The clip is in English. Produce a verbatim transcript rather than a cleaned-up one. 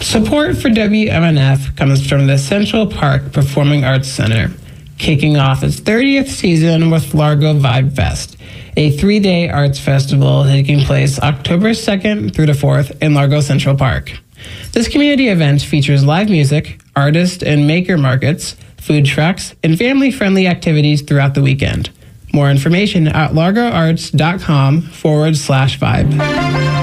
Support for W M N F comes from the Central Park Performing Arts Center, kicking off its thirtieth season with Largo Vibe Fest, a three-day arts festival taking place October second through the fourth in Largo Central Park. This community event features live music, artist and maker markets, food trucks, and family-friendly activities throughout the weekend. More information at largoarts.com forward slash vibe.